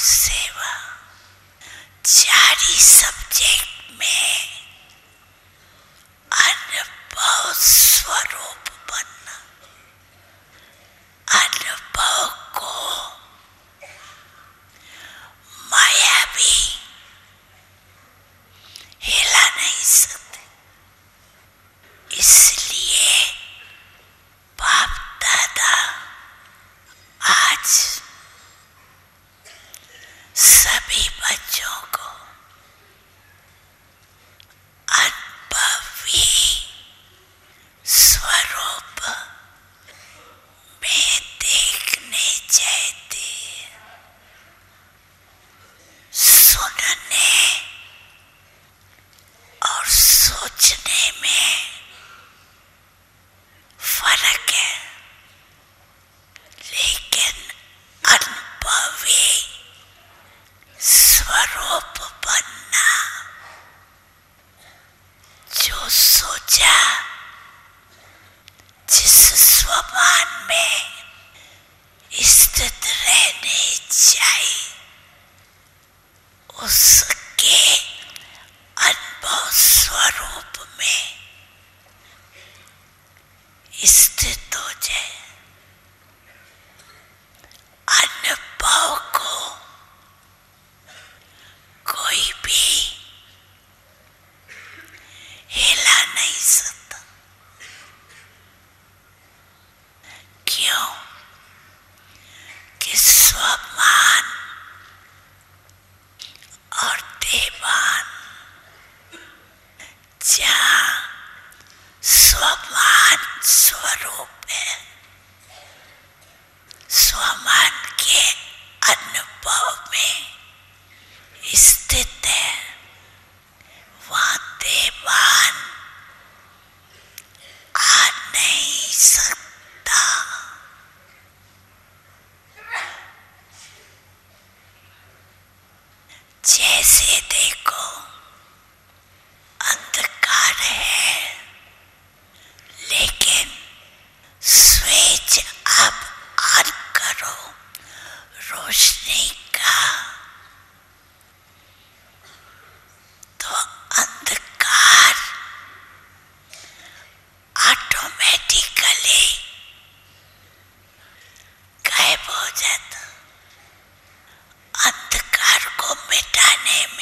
सेवा, चार ही सब्जेक्ट में अनुभव स्वरूप बनना। अनुभव को माया भी हिला नहीं सकती। इसलिए बाप दादा आज सभी बच्चों को अनुभवी स्वरूप में देखने चाहते हैं। सुनने और सोचने में फर्क है, लेकिन अनुभवी स्वरूप बनना, जो सोचा जिस स्वमान में स्थित रहने चाहिए, उसके अनुभव स्वरूप में स्थित हो जाए। अनुभव को कोई भी हिला नहीं सकता। क्यों? कि स्वमान और देवान, जहाँ स्वमान स्वरूप है, स्वमान के अनुभव में स्थित है, वहाँ देवान आ नहीं सकता। जैसे देखो, अंधकार है, लेकिन स्विच आप ऑन करो रोशनी का, तो अंधकार ऑटोमेटिकली गायब हो जाता। अंधकार को मिटाने